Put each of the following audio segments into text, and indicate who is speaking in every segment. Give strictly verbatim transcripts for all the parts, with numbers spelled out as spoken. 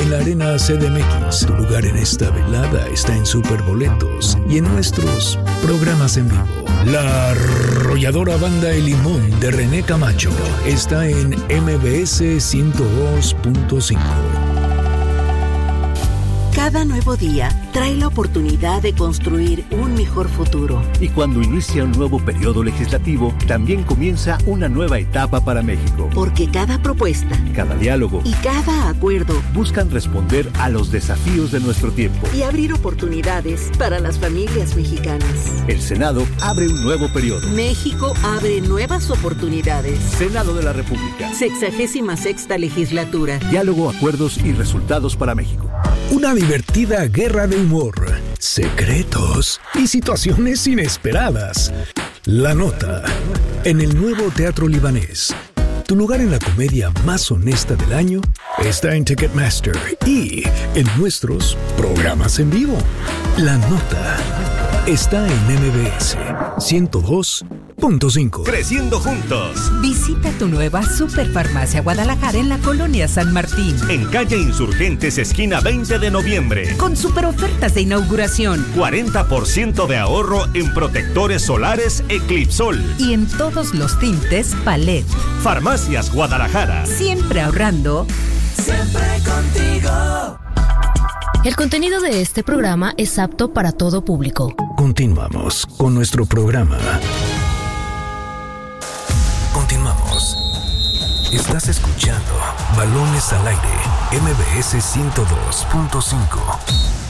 Speaker 1: en la Arena C D M X. Tu lugar en esta velada está en Superboletos y en nuestros programas en vivo. La arrolladora banda El Limón de René Camacho está en M B S ciento dos punto cinco.
Speaker 2: Cada nuevo día trae la oportunidad de construir un mejor futuro.
Speaker 3: Y cuando inicia un nuevo periodo legislativo, también comienza una nueva etapa para México.
Speaker 2: Porque cada propuesta,
Speaker 3: cada diálogo
Speaker 2: y cada acuerdo
Speaker 3: buscan responder a los desafíos de nuestro tiempo
Speaker 2: y abrir oportunidades para las familias mexicanas.
Speaker 3: El Senado abre un nuevo periodo.
Speaker 2: México abre nuevas oportunidades.
Speaker 3: Senado de la República.
Speaker 2: Sexagésima sexta legislatura.
Speaker 3: Diálogo, acuerdos y resultados para México.
Speaker 1: Una divertida guerra de humor, secretos y situaciones inesperadas. La Nota, en el nuevo Teatro Libanés. Tu lugar en la comedia más honesta del año está en Ticketmaster y en nuestros programas en vivo. La Nota está en M B S ciento dos punto cinco.
Speaker 4: Creciendo juntos.
Speaker 5: Visita tu nueva Superfarmacia Guadalajara en la colonia San Martín.
Speaker 4: En calle Insurgentes, esquina veinte de noviembre.
Speaker 5: Con super ofertas de inauguración.
Speaker 4: cuarenta por ciento de ahorro en protectores solares Eclipsol.
Speaker 5: Y en todos los tintes Palet.
Speaker 4: Farmacias Guadalajara.
Speaker 5: Siempre ahorrando.
Speaker 6: Siempre contigo.
Speaker 7: El contenido de este programa es apto para todo público.
Speaker 1: Continuamos con nuestro programa. Continuamos. Estás escuchando Balones al Aire, M B S ciento dos punto cinco.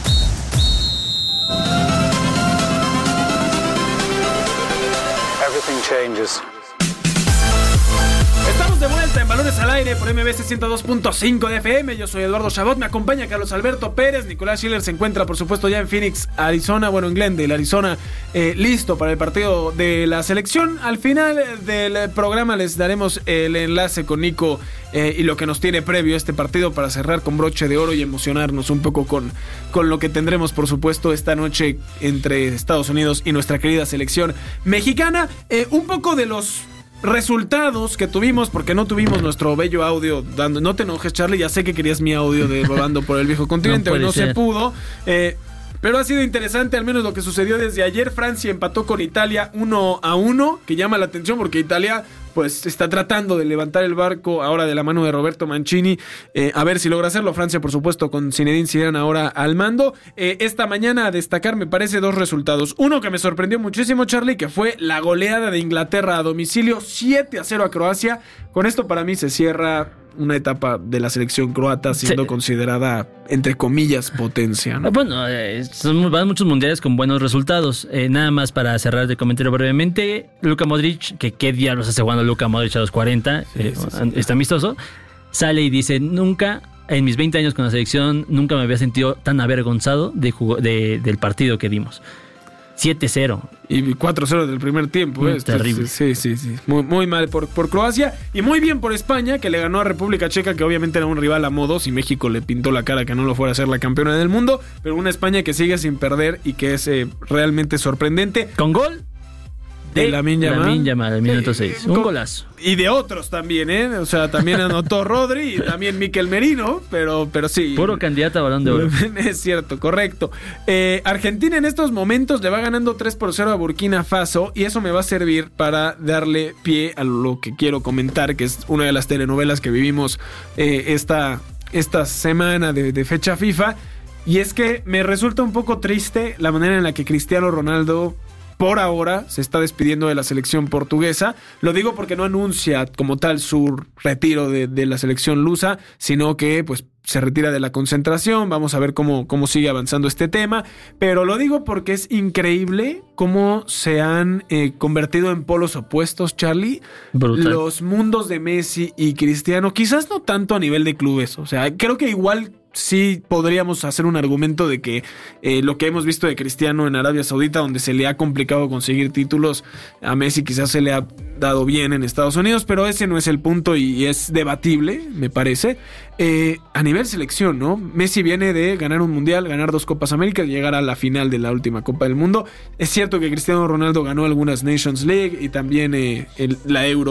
Speaker 8: Everything changes.
Speaker 9: Estamos de vuelta en Balones al Aire por M B S ciento dos punto cinco de F M. Yo soy Eduardo Chabot, me acompaña Carlos Alberto Pérez. Nicolás Schiller se encuentra, por supuesto, ya en Phoenix, Arizona, bueno, en Glendale, Arizona, eh, listo para el partido de la selección. Al final del programa les daremos el enlace con Nico eh, y lo que nos tiene previo a este partido para cerrar con broche de oro y emocionarnos un poco con, con lo que tendremos, por supuesto, esta noche entre Estados Unidos y nuestra querida selección mexicana. Eh, un poco de los resultados que tuvimos, porque no tuvimos nuestro bello audio dando. No te enojes, Charlie, ya sé que querías mi audio de Rodando por el Viejo Continente, no, no se pudo, eh, pero ha sido interesante al menos lo que sucedió desde ayer. Francia empató con Italia uno a uno, que llama la atención porque Italia pues está tratando de levantar el barco ahora de la mano de Roberto Mancini, eh, a ver si logra hacerlo. Francia, por supuesto, con Zinedine Zidane ahora al mando. Eh, esta mañana a destacar, me parece, dos resultados. Uno que me sorprendió muchísimo, Charlie, que fue la goleada de Inglaterra a domicilio, siete a cero a Croacia. Con esto para mí se cierra una etapa de la selección croata siendo sí. considerada, entre comillas, potencia, ¿no?
Speaker 10: Bueno, eh, son, van muchos mundiales con buenos resultados. Eh, nada más para cerrar de comentario brevemente, Luka Modric, que qué diablos hace jugando Luka Modric a los cuarenta, sí, eh, sí, sí. está amistoso, sale y dice, nunca, en mis veinte años con la selección, nunca me había sentido tan avergonzado de jug- de, del partido que dimos. siete cero.
Speaker 9: Y cuatro cero del primer tiempo. ¿eh?
Speaker 10: Terrible.
Speaker 9: Sí, sí, sí. Muy, muy mal por, por Croacia. Y muy bien por España, que le ganó a República Checa, que obviamente era un rival a modos. Y México le pintó la cara que no lo fuera a ser la campeona del mundo. Pero una España que sigue sin perder y que es eh, realmente sorprendente.
Speaker 10: ¿Con gol?
Speaker 9: De Lamine Yamal.
Speaker 10: Lamine Yamal, al minuto seis. Un
Speaker 9: con,
Speaker 10: golazo.
Speaker 9: Y de otros también, ¿eh? O sea, también anotó Rodri y también Mikel Merino, pero, pero sí.
Speaker 10: Puro candidato a Balón de Oro.
Speaker 9: Es cierto, correcto. Eh, Argentina en estos momentos le va ganando tres por cero a Burkina Faso y eso me va a servir para darle pie a lo que quiero comentar, que es una de las telenovelas que vivimos eh, esta, esta semana de, de fecha FIFA. Y es que me resulta un poco triste la manera en la que Cristiano Ronaldo por ahora se está despidiendo de la selección portuguesa. Lo digo porque no anuncia como tal su retiro de, de la selección lusa, sino que pues se retira de la concentración. Vamos a ver cómo, cómo sigue avanzando este tema. Pero lo digo porque es increíble cómo se han eh, convertido en polos opuestos, Charlie.
Speaker 10: Brutal.
Speaker 9: Los mundos de Messi y Cristiano. Quizás no tanto a nivel de clubes. O sea, creo que igual sí podríamos hacer un argumento de que eh, lo que hemos visto de Cristiano en Arabia Saudita, donde se le ha complicado conseguir títulos, a Messi quizás se le ha dado bien en Estados Unidos, pero ese no es el punto y es debatible, me parece. Eh, a nivel selección, ¿no? Messi viene de ganar un mundial, ganar dos Copas América y llegar a la final de la última Copa del Mundo. Es cierto que Cristiano Ronaldo ganó algunas Nations League y también eh, el, la Euro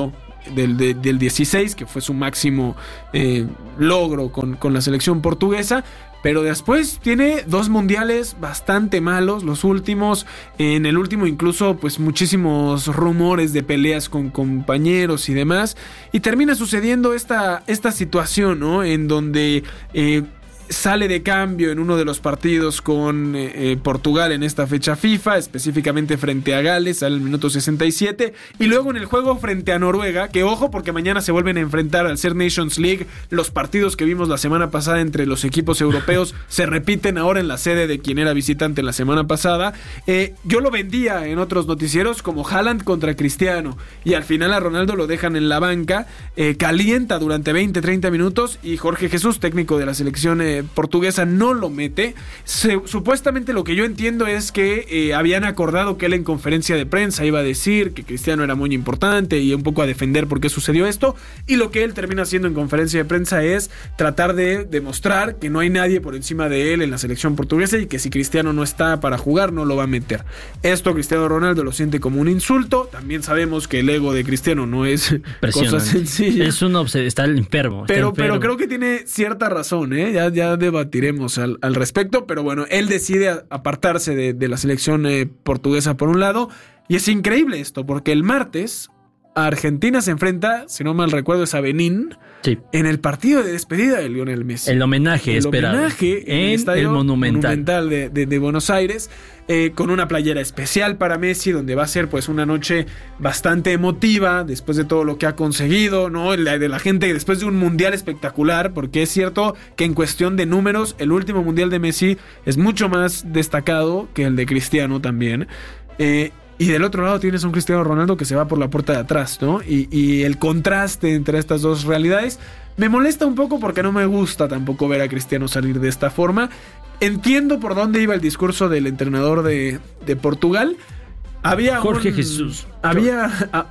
Speaker 9: del, de, del dieciséis, que fue su máximo eh, logro con, con la selección portuguesa. Pero después tiene dos mundiales bastante malos, los últimos. En el último incluso pues muchísimos rumores de peleas con compañeros y demás. Y termina sucediendo esta, esta situación, ¿no? En donde eh, sale de cambio en uno de los partidos con eh, Portugal en esta fecha FIFA, específicamente frente a Gales al minuto sesenta y siete, y luego en el juego frente a Noruega, que ojo porque mañana se vuelven a enfrentar al ser Nations League. Los partidos que vimos la semana pasada entre los equipos europeos se repiten ahora en la sede de quien era visitante la semana pasada. eh, yo lo vendía en otros noticieros como Haaland contra Cristiano, y al final a Ronaldo lo dejan en la banca, eh, calienta durante veinte a treinta minutos, y Jorge Jesús, técnico de la selección eh, portuguesa, no lo mete. Se, supuestamente lo que yo entiendo es que eh, habían acordado que él en conferencia de prensa iba a decir que Cristiano era muy importante y un poco a defender por qué sucedió esto, y lo que él termina haciendo en conferencia de prensa es tratar de demostrar que no hay nadie por encima de él en la selección portuguesa y que si Cristiano no está para jugar no lo va a meter. Esto Cristiano Ronaldo lo siente como un insulto. También sabemos que el ego de Cristiano no es cosa sencilla.
Speaker 10: Es un obsed- está enfermo. Está
Speaker 9: pero,
Speaker 10: enfermo.
Speaker 9: pero creo que tiene cierta razón, ¿eh? Ya, ya debatiremos al, al respecto, pero bueno, él decide apartarse de, de la selección eh, portuguesa por un lado, y es increíble esto, porque el martes Argentina se enfrenta, si no mal recuerdo, es a Benín, sí, en el partido de despedida de Lionel Messi.
Speaker 10: El homenaje
Speaker 9: el
Speaker 10: esperado.
Speaker 9: homenaje en, en el estadio
Speaker 10: el Monumental,
Speaker 9: monumental de, de, de Buenos Aires, eh, con una playera especial para Messi, donde va a ser pues una noche bastante emotiva después de todo lo que ha conseguido, ¿no? La, de la gente después de un mundial espectacular, porque es cierto que en cuestión de números el último mundial de Messi es mucho más destacado que el de Cristiano también. Eh, Y del otro lado tienes a un Cristiano Ronaldo que se va por la puerta de atrás, ¿no? Y, y el contraste entre estas dos realidades me molesta un poco porque no me gusta tampoco ver a Cristiano salir de esta forma. Entiendo por dónde iba el discurso del entrenador de, de Portugal. Había
Speaker 10: Jorge
Speaker 9: un,
Speaker 10: Jesús.
Speaker 9: Había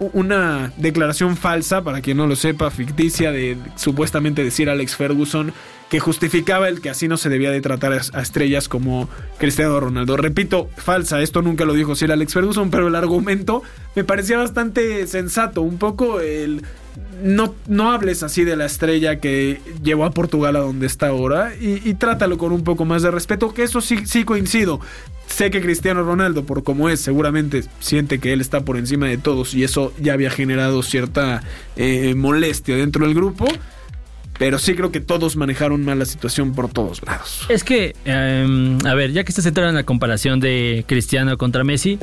Speaker 9: una declaración falsa, para quien no lo sepa, ficticia, de supuestamente decir Alex Ferguson, que justificaba el que así no se debía de tratar a estrellas como Cristiano Ronaldo. Repito, falsa, esto nunca lo dijo Sir Alex Ferguson, pero el argumento me parecía bastante sensato. Un poco el no, no hables así de la estrella que llevó a Portugal a donde está ahora, y, y trátalo con un poco más de respeto, que eso sí, sí coincido. Sé que Cristiano Ronaldo, por como es, seguramente siente que él está por encima de todos, y eso ya había generado cierta eh, molestia dentro del grupo. Pero sí creo que todos manejaron mal la situación por todos lados.
Speaker 10: Es que, eh, a ver, ya que estás centrado en la comparación de Cristiano contra Messi,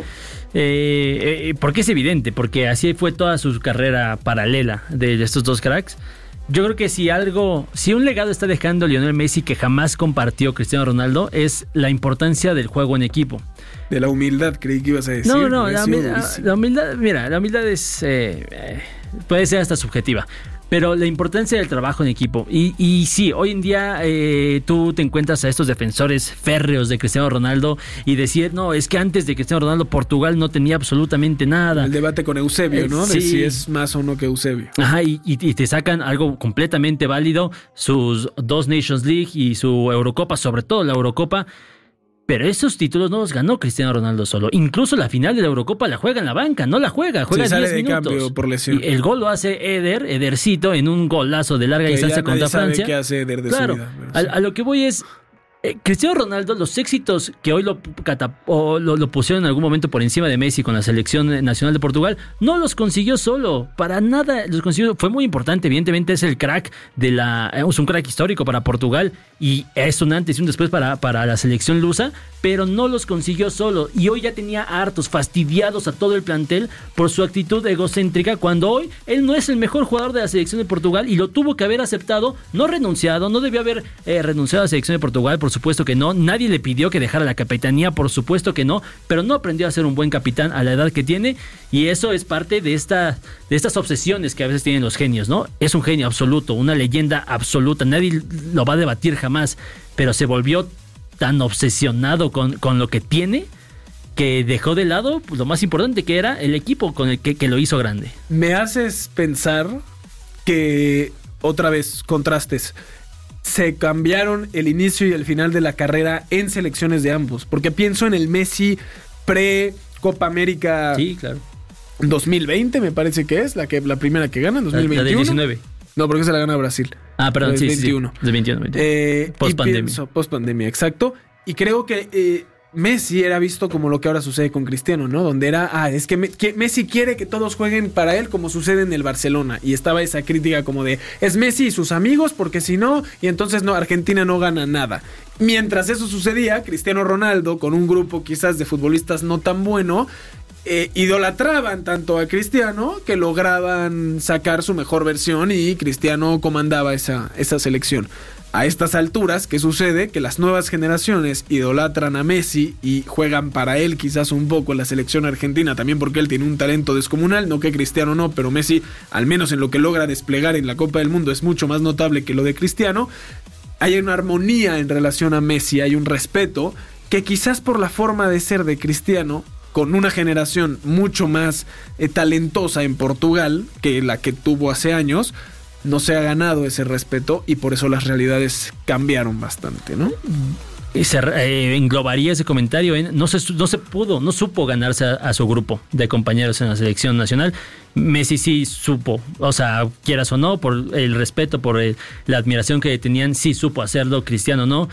Speaker 10: eh, eh, porque es evidente, porque así fue toda su carrera paralela de estos dos cracks. Yo creo que si algo, si un legado está dejando Lionel Messi que jamás compartió Cristiano Ronaldo, es la importancia del juego en equipo.
Speaker 9: De la humildad, creí que ibas a decir.
Speaker 10: No, no, la humildad, la humildad, mira, la humildad es, eh, eh, puede ser hasta subjetiva. Pero la importancia del trabajo en equipo. Y, y sí, hoy en día eh, tú te encuentras a estos defensores férreos de Cristiano Ronaldo y decir, no, es que antes de Cristiano Ronaldo Portugal no tenía absolutamente nada.
Speaker 9: El debate con Eusebio, ¿no?
Speaker 10: Sí.
Speaker 9: De si es más o no que Eusebio.
Speaker 10: Ajá, y, y, y te sacan algo completamente válido, sus dos Nations League y su Eurocopa, sobre todo la Eurocopa. Pero esos títulos no los ganó Cristiano Ronaldo solo. Incluso la final de la Eurocopa la juega en la banca, no la juega, juega
Speaker 9: sí,
Speaker 10: diez
Speaker 9: sale de
Speaker 10: minutos.
Speaker 9: Cambio por lesión.
Speaker 10: Y el gol lo hace Eder, Edercito, en un golazo de larga
Speaker 9: que
Speaker 10: distancia
Speaker 9: ya
Speaker 10: contra
Speaker 9: sabe
Speaker 10: Francia.
Speaker 9: Qué hace Eder de
Speaker 10: claro,
Speaker 9: su vida,
Speaker 10: a,
Speaker 9: sí.
Speaker 10: a lo que voy es, eh, Cristiano Ronaldo, los éxitos que hoy lo, catap- o lo, lo pusieron en algún momento por encima de Messi con la selección nacional de Portugal, no los consiguió solo, para nada los consiguió. Fue muy importante, evidentemente es el crack de la, es un crack histórico para Portugal y es un antes y un después para, para la selección lusa, pero no los consiguió solo, y hoy ya tenía hartos, fastidiados a todo el plantel por su actitud egocéntrica, cuando hoy él no es el mejor jugador de la selección de Portugal y lo tuvo que haber aceptado, no renunciado, no debió haber eh, renunciado a la selección de Portugal, por supuesto que no, nadie le pidió que dejara la capitanía, por supuesto que no, pero no aprendió a ser un buen capitán a la edad que tiene, y eso es parte de, esta, de estas obsesiones que a veces tienen los genios, ¿no? Es un genio absoluto, una leyenda absoluta, nadie lo va a debatir jamás, pero se volvió tan obsesionado con, con lo que tiene que dejó de lado pues, lo más importante, que era el equipo con el que, que lo hizo grande.
Speaker 9: Me haces pensar que, otra vez, contrastes, se cambiaron el inicio y el final de la carrera en selecciones de ambos, porque pienso en el Messi pre Copa América
Speaker 10: sí, claro.
Speaker 9: dos mil veinte me parece que es, la que la primera que gana, dos mil veintiuno.
Speaker 10: La de diecinueve.
Speaker 9: No, porque se la gana Brasil.
Speaker 10: Ah, perdón, sí,
Speaker 9: veintiuno.
Speaker 10: sí, sí. De veintiuno. veintiuno.
Speaker 9: Eh,
Speaker 10: post pandemia.
Speaker 9: Post pandemia, exacto. Y creo que eh, Messi era visto como lo que ahora sucede con Cristiano, ¿no? Donde era, ah, es que, me, que Messi quiere que todos jueguen para él como sucede en el Barcelona. Y estaba esa crítica como de, es Messi y sus amigos, porque si no, y entonces no, Argentina no gana nada. Mientras eso sucedía, Cristiano Ronaldo, con un grupo quizás de futbolistas no tan bueno, Eh, idolatraban tanto a Cristiano que lograban sacar su mejor versión y Cristiano comandaba esa, esa selección. A estas alturas, ¿qué sucede? Que las nuevas generaciones idolatran a Messi y juegan para él quizás un poco en la selección argentina, también porque él tiene un talento descomunal, no que Cristiano no, pero Messi, al menos en lo que logra desplegar en la Copa del Mundo, es mucho más notable que lo de Cristiano. Hay una armonía en relación a Messi, hay un respeto que quizás por la forma de ser de Cristiano, con una generación mucho más eh, talentosa en Portugal que la que tuvo hace años, no se ha ganado ese respeto y por eso las realidades cambiaron bastante, ¿no?
Speaker 10: Y se eh, englobaría ese comentario en no se, no se pudo, no supo ganarse a, a su grupo de compañeros en la selección nacional. Messi sí supo, o sea, quieras o no, por el respeto, por el, la admiración que tenían, sí supo hacerlo, Cristiano no,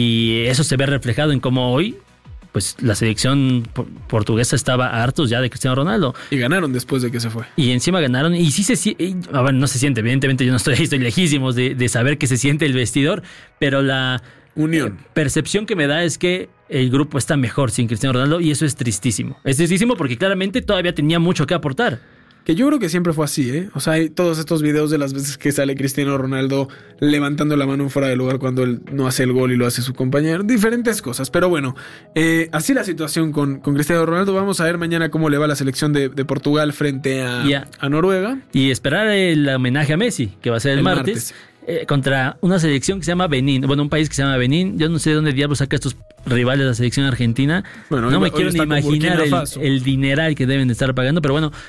Speaker 10: y eso se ve reflejado en cómo hoy pues la selección portuguesa estaba hartos ya de Cristiano Ronaldo.
Speaker 9: Y ganaron después de que se fue.
Speaker 10: Y encima ganaron, y sí se siente, a ver, no se siente, evidentemente yo no estoy ahí, estoy lejísimos de, de saber que se siente el vestidor, pero la
Speaker 9: unión,
Speaker 10: eh, percepción que me da es que el grupo está mejor sin Cristiano Ronaldo y eso es tristísimo. Es tristísimo porque claramente todavía tenía mucho que aportar.
Speaker 9: Que yo creo que siempre fue así, ¿eh? O sea, hay todos estos videos de las veces que sale Cristiano Ronaldo levantando la mano fuera del lugar cuando él no hace el gol y lo hace su compañero. Diferentes cosas, pero bueno, eh, así la situación con, con Cristiano Ronaldo. Vamos a ver mañana cómo le va la selección de, de Portugal frente a, yeah. a Noruega.
Speaker 10: Y esperar el homenaje a Messi, que va a ser el, el martes. martes. Eh, contra una selección que se llama Benín, bueno, un país que se llama Benín. Yo no sé de dónde diablos saca estos rivales de la selección argentina. Bueno, no hoy, me quiero ni imaginar el, el dineral que deben de estar pagando, pero bueno,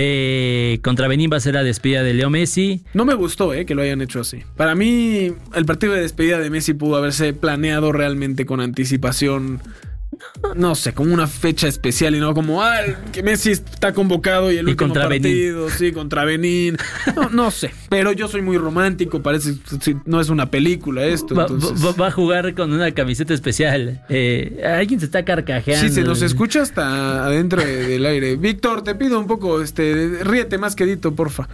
Speaker 10: eh, contra Benín va a ser la despedida de Leo Messi.
Speaker 9: No me gustó eh, que lo hayan hecho así. Para mí, el partido de despedida de Messi pudo haberse planeado realmente con anticipación. No sé, como una fecha especial y no como, ah, que Messi está convocado y el y último partido, Benín. sí, contra Benín. No, no sé, pero yo soy muy romántico, parece, no es una película esto.
Speaker 10: Va,
Speaker 9: entonces...
Speaker 10: va, va a jugar con una camiseta especial. Eh, alguien se está carcajeando.
Speaker 9: Sí, se nos escucha hasta adentro de, del aire. Víctor, te pido un poco, este, ríete más quedito, porfa.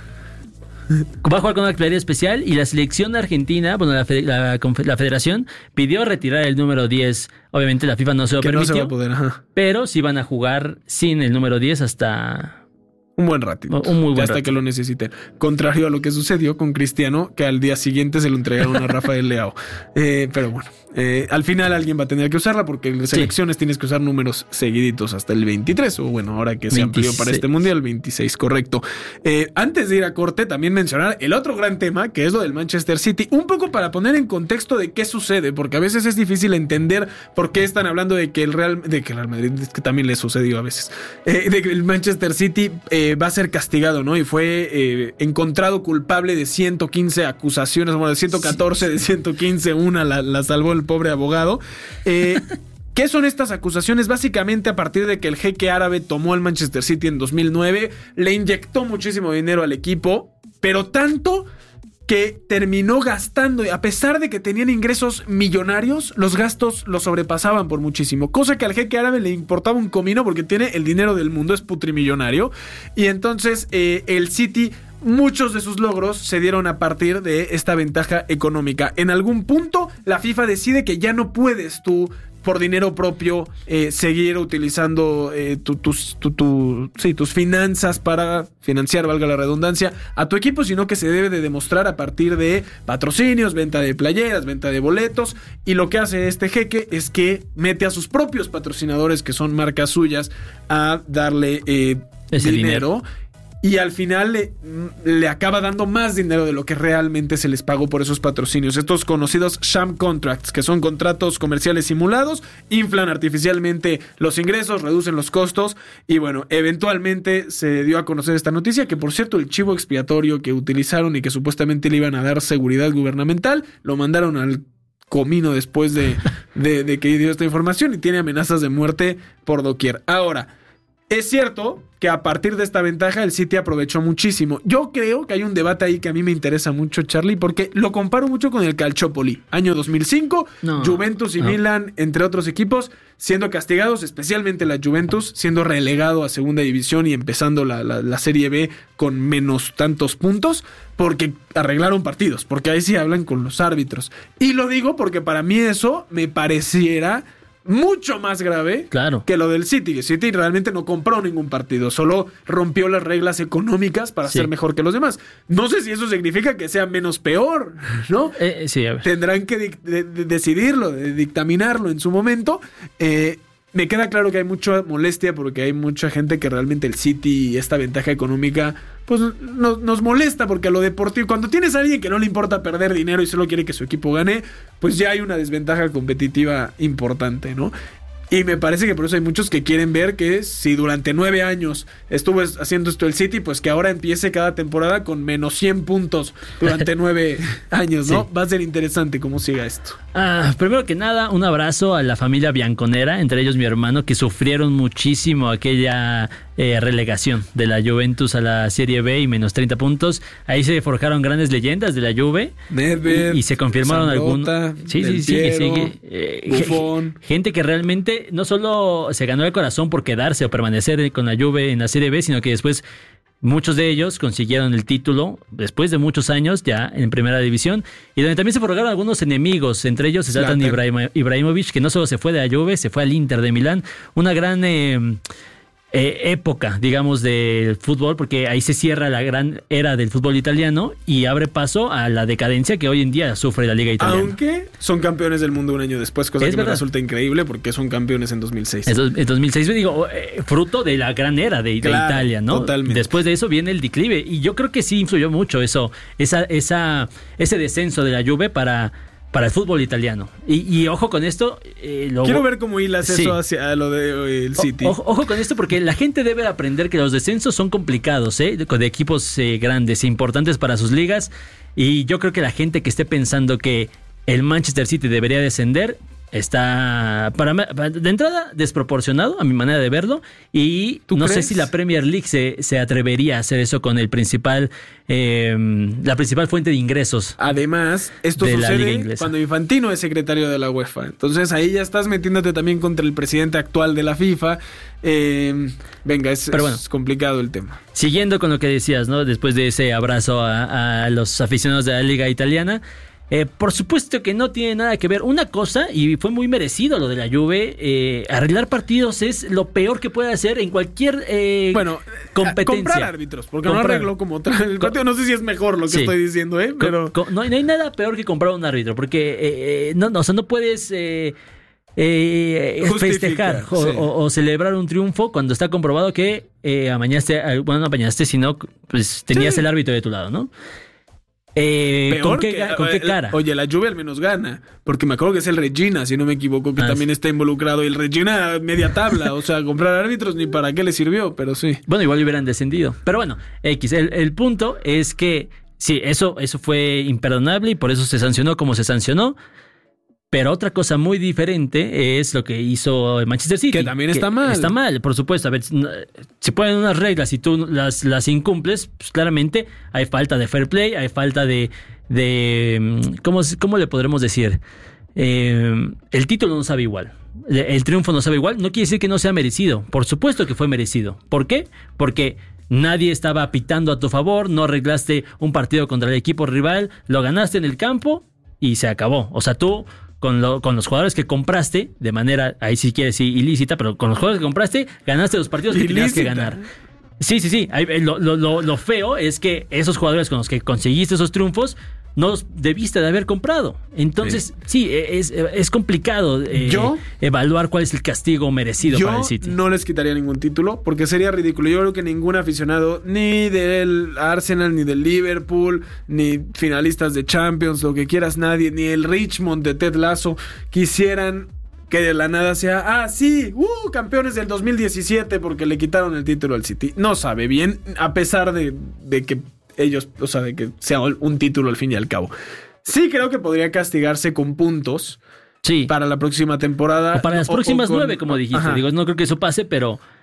Speaker 10: Va a jugar con una claridad especial y la selección argentina, bueno, la, la, la federación pidió retirar el número diez. Obviamente la FIFA no se lo
Speaker 9: que
Speaker 10: permitió,
Speaker 9: no se va a poder, ajá.
Speaker 10: Pero sí van a jugar sin el número diez hasta...
Speaker 9: Un buen ratito.
Speaker 10: Un muy buen
Speaker 9: hasta
Speaker 10: ratito.
Speaker 9: que lo necesiten. Contrario a lo que sucedió con Cristiano, que al día siguiente se lo entregaron a Rafael Leao. Eh, pero bueno, eh, al final alguien va a tener que usarla porque en selecciones sí. tienes que usar números seguiditos hasta el veintitrés. O bueno, ahora que se amplió para este mundial, veintiséis, correcto. Eh, antes de ir a corte, también mencionar el otro gran tema, que es lo del Manchester City. Un poco para poner en contexto de qué sucede, porque a veces es difícil entender por qué están hablando de que el Real, de que el Real Madrid, es que también le sucedió a veces, eh, de que el Manchester City... Eh, va a ser castigado, ¿no? Y fue eh, encontrado culpable de ciento quince acusaciones, bueno, de ciento catorce, de ciento quince, una la, la salvó el pobre abogado. Eh, ¿Qué son estas acusaciones? Básicamente a partir de que el jeque árabe tomó el Manchester City en dos mil nueve, le inyectó muchísimo dinero al equipo, pero tanto... que terminó gastando, a pesar de que tenían ingresos millonarios, los gastos los sobrepasaban por muchísimo, cosa que al jeque árabe le importaba un comino porque tiene el dinero del mundo, es putrimillonario, y entonces eh, el City, muchos de sus logros se dieron a partir de esta ventaja económica. En algún punto la FIFA decide que ya no puedes tú por dinero propio eh, seguir utilizando eh, tu, tus, tu, tu, sí, tus finanzas para financiar, valga la redundancia, a tu equipo, sino que se debe de demostrar a partir de patrocinios, venta de playeras, venta de boletos, y lo que hace este jeque es que mete a sus propios patrocinadores, que son marcas suyas, a darle eh,
Speaker 10: ese
Speaker 9: dinero,
Speaker 10: dinero.
Speaker 9: Y al final le, le acaba dando más dinero de lo que realmente se les pagó por esos patrocinios. Estos conocidos sham contracts, que son contratos comerciales simulados, inflan artificialmente los ingresos, reducen los costos. Y bueno, eventualmente se dio a conocer esta noticia, que por cierto el chivo expiatorio que utilizaron y que supuestamente le iban a dar seguridad gubernamental, lo mandaron al comino después de, de, de que dio esta información y tiene amenazas de muerte por doquier. Ahora, Es cierto que a partir de esta ventaja el City aprovechó muchísimo. Yo creo que hay un debate ahí que a mí me interesa mucho, Charlie, porque lo comparo mucho con el Calciopoli. Año dos mil cinco, no, Juventus y no. Milan, entre otros equipos, siendo castigados, especialmente la Juventus, siendo relegado a segunda división y empezando la, la, la Serie B con menos tantos puntos, porque arreglaron partidos, porque ahí sí hablan con los árbitros. Y lo digo porque para mí eso me pareciera mucho más grave
Speaker 10: claro.
Speaker 9: que lo del City. El City realmente no compró ningún partido, solo rompió las reglas económicas para sí. ser mejor que los demás. No sé si eso significa que sea menos peor, ¿no?
Speaker 10: Eh, sí, a ver.
Speaker 9: Tendrán que de- de- de decidirlo, de dictaminarlo en su momento. Eh, me queda claro que hay mucha molestia porque hay mucha gente que realmente el City y esta ventaja económica pues no, nos molesta, porque a lo deportivo, cuando tienes a alguien que no le importa perder dinero y solo quiere que su equipo gane, pues ya hay una desventaja competitiva importante, ¿no? Y me parece que por eso hay muchos que quieren ver que si durante nueve años estuvo haciendo esto el City, pues que ahora empiece cada temporada con menos cien puntos durante nueve años, ¿no? Sí. Va a ser interesante cómo siga esto.
Speaker 10: Ah, primero que nada, un abrazo a la familia bianconera, entre ellos mi hermano, que sufrieron muchísimo aquella eh, relegación de la Juventus a la Serie B y menos treinta puntos. Ahí se forjaron grandes leyendas de la Juve.
Speaker 9: Nedved,
Speaker 10: y, y se confirmaron algunos. Sí, sí, sí, sí, sí. Eh,
Speaker 9: Buffon.
Speaker 10: Gente que realmente no solo se ganó el corazón por quedarse o permanecer con la Juve en la Serie B, sino que después muchos de ellos consiguieron el título después de muchos años ya en primera división, y donde también se forjaron algunos enemigos, entre ellos Zlatan Ibrahim, Ibrahimovic, que no solo se fue de la Juve, se fue al Inter de Milán. Una gran eh, eh, época, digamos, del fútbol, porque ahí se cierra la gran era del fútbol italiano y abre paso a la decadencia que hoy en día sufre la liga italiana.
Speaker 9: Aunque son campeones del mundo un año después, cosa
Speaker 10: es
Speaker 9: que
Speaker 10: verdad.
Speaker 9: me resulta increíble porque son campeones en dos mil seis.
Speaker 10: En dos mil seis, digo, eh, fruto de la gran era de,
Speaker 9: claro,
Speaker 10: de Italia, ¿no?
Speaker 9: Totalmente.
Speaker 10: Después de eso viene el declive, y yo creo que sí influyó mucho eso, esa, esa, ese descenso de la Juve para... para el fútbol italiano. Y, y ojo con esto. Eh, lo...
Speaker 9: Quiero ver cómo hilas
Speaker 10: sí.
Speaker 9: eso hacia lo de el City.
Speaker 10: Ojo, ojo con esto, porque la gente debe aprender que los descensos son complicados, ¿eh? De, de equipos eh, grandes e importantes para sus ligas. Y yo creo que la gente que esté pensando que el Manchester City debería descender está, para, para de entrada, desproporcionado a mi manera de verlo, y no
Speaker 9: crees?
Speaker 10: sé si la Premier League se, se atrevería a hacer eso con el principal eh, la principal fuente de ingresos.
Speaker 9: Además, esto
Speaker 10: de
Speaker 9: sucede cuando Infantino es secretario de la UEFA. Entonces ahí ya estás metiéndote también contra el presidente actual de la FIFA. Eh, venga, es,
Speaker 10: Pero bueno,
Speaker 9: es complicado el tema.
Speaker 10: Siguiendo con lo que decías, ¿no? Después de ese abrazo a, a los aficionados de la liga italiana, Eh, por supuesto que no tiene nada que ver. Una cosa, y fue muy merecido lo de la Juve, eh, arreglar partidos es lo peor que puede hacer en cualquier eh,
Speaker 9: bueno,
Speaker 10: competencia.
Speaker 9: Comprar árbitros, porque
Speaker 10: comprar.
Speaker 9: no arregló como otra. El partido no sé si es mejor lo que sí. estoy diciendo, ¿eh? Pero
Speaker 10: Co- co- no, no hay nada peor que comprar un árbitro, porque eh, no, no, o sea, no puedes eh, eh, festejar o,
Speaker 9: sí.
Speaker 10: o, o celebrar un triunfo cuando está comprobado que eh, amañaste, bueno, no amañaste, sino pues tenías sí. el árbitro de tu lado, ¿no? Eh, ¿con, qué, que, ¿Con qué cara?
Speaker 9: Oye, la Juve al menos gana, porque me acuerdo que es el Regina, si no me equivoco, que ah, también sí. está involucrado, y el Regina media tabla, o sea, comprar árbitros ni para qué le sirvió, pero sí.
Speaker 10: Bueno, igual hubieran descendido, pero bueno, X, el, el punto es que sí, eso, eso fue imperdonable y por eso se sancionó como se sancionó. Pero otra cosa muy diferente es lo que hizo el Manchester City.
Speaker 9: Que también está mal.
Speaker 10: Está mal, por supuesto. A ver, se ponen unas reglas y tú las, las incumples, pues claramente hay falta de fair play, hay falta de... de ¿cómo, cómo le podremos decir? Eh, el título no sabe igual. El triunfo no sabe igual. No quiere decir que no sea merecido. Por supuesto que fue merecido. ¿Por qué? Porque nadie estaba pitando a tu favor, no arreglaste un partido contra el equipo rival, lo ganaste en el campo y se acabó. O sea, tú... Con, lo, con los jugadores que compraste, de manera, ahí sí quieres decir ilícita, pero con los jugadores que compraste, ganaste los partidos que tenías que ganar. Sí, sí, sí. Lo, lo, lo, lo feo es que esos jugadores con los que conseguiste esos triunfos no los debiste de haber comprado. Entonces, sí, sí es, es complicado eh,
Speaker 9: yo,
Speaker 10: evaluar cuál es el castigo merecido
Speaker 9: yo
Speaker 10: para el City.
Speaker 9: Yo no les quitaría ningún título porque sería ridículo. Yo creo que ningún aficionado, ni del Arsenal, ni del Liverpool, ni finalistas de Champions, lo que quieras, nadie, ni el Richmond de Ted Lasso, quisieran que de la nada sea, ah, sí, uh, campeones del dos mil diecisiete porque le quitaron el título al City. No sabe bien, a pesar de, de que ellos, o sea, de que sea un título al fin y al cabo. Sí creo que podría castigarse con puntos
Speaker 10: sí.
Speaker 9: para la próxima temporada.
Speaker 10: O para las
Speaker 9: o,
Speaker 10: próximas
Speaker 9: o con,
Speaker 10: nueve, como dijiste. Ajá. Digo, no creo que eso pase, pero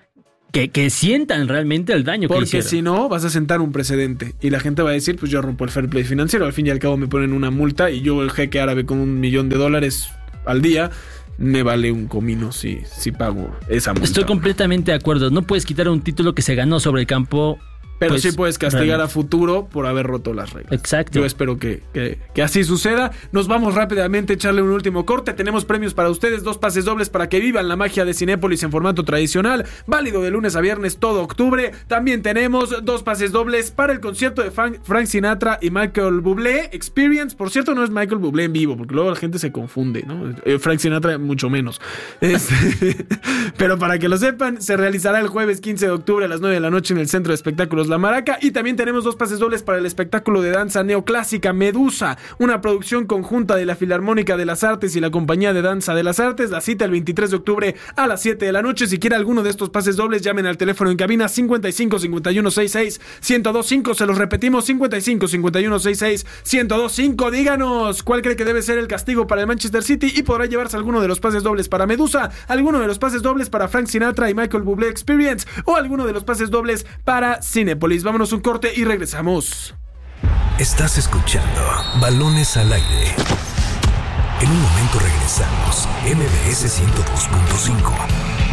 Speaker 10: que, que sientan realmente el daño
Speaker 9: Porque
Speaker 10: que hicieron.
Speaker 9: Porque si no, vas a sentar un precedente. Y la gente va a decir, pues yo rompo el fair play financiero. Al fin y al cabo me ponen una multa y yo, el jeque árabe con un millón de dólares al día, me vale un comino si, si pago esa multa.
Speaker 10: Estoy completamente de acuerdo. No puedes quitar un título que se ganó sobre el campo.
Speaker 9: Pero
Speaker 10: pues,
Speaker 9: sí puedes castigar
Speaker 10: realmente.
Speaker 9: a futuro por haber roto las reglas.
Speaker 10: Exacto.
Speaker 9: Yo espero que, que, que así suceda. Nos vamos rápidamente a echarle un último corte. Tenemos premios para ustedes, dos pases dobles para que vivan la magia de Cinépolis en formato tradicional, válido de lunes a viernes todo octubre. También tenemos dos pases dobles para el concierto de Frank, Frank Sinatra y Michael Bublé Experience. Por cierto, no es Michael Bublé en vivo, porque luego la gente se confunde, ¿no? Eh, Frank Sinatra mucho menos. Este, pero para que lo sepan, se realizará el jueves quince de octubre a las nueve de la noche en el Centro de Espectáculos La Maraca. Y también tenemos dos pases dobles para el espectáculo de danza neoclásica Medusa, una producción conjunta de la Filarmónica de las Artes y la Compañía de Danza de las Artes. La cita el veintitrés de octubre a las siete de la noche. Si quiere alguno de estos pases dobles, llamen al teléfono en cabina cincuenta y cinco, cincuenta y uno, sesenta y seis, ciento veinticinco. Se los repetimos, cincuenta y cinco, cincuenta y uno, sesenta y seis, ciento veinticinco. Díganos cuál cree que debe ser el castigo para el Manchester City y podrá llevarse alguno de los pases dobles para Medusa, alguno de los pases dobles para Frank Sinatra y Michael Bublé Experience o alguno de los pases dobles para Cinépolis. Vámonos un corte y regresamos.
Speaker 1: Estás escuchando Balones al Aire. En un momento regresamos. M B S ciento dos punto cinco.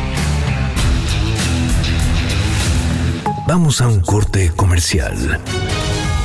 Speaker 1: Vamos a un corte comercial.